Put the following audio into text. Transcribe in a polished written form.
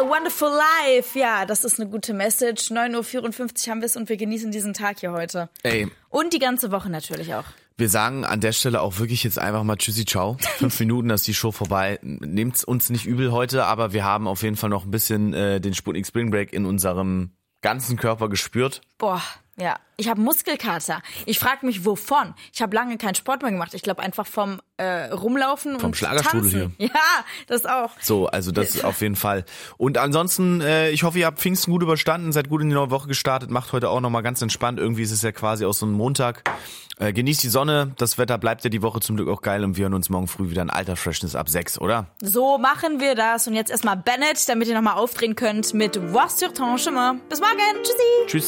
wonderful life. Ja, das ist eine gute Message. 9:54 Uhr haben wir es und wir genießen diesen Tag hier heute. Ey. Und die ganze Woche natürlich auch. Wir sagen an der Stelle auch wirklich jetzt einfach mal tschüssi, ciao. 5 Minuten, dann ist die Show vorbei. Nehmt's uns nicht übel heute, aber wir haben auf jeden Fall noch ein bisschen den Sputnik Spring Break in unserem ganzen Körper gespürt. Boah, ja. Ich habe Muskelkater. Ich frage mich, wovon? Ich habe lange keinen Sport mehr gemacht. Ich glaube einfach vom Rumlaufen vom und Schlagerstrudel Tanzen. hier. Ja, das auch. So, also das auf jeden Fall. Und ansonsten, ich hoffe, ihr habt Pfingsten gut überstanden, seid gut in die neue Woche gestartet, macht heute auch nochmal ganz entspannt. Irgendwie ist es ja quasi auch so ein Montag. Genießt die Sonne, das Wetter bleibt ja die Woche zum Glück auch geil und wir hören uns morgen früh wieder in alter Freshness ab 6, oder? So machen wir das. Und jetzt erstmal Bennett, damit ihr nochmal aufdrehen könnt mit Voir sur ton chemin. Bis morgen. Tschüssi. Tschüss.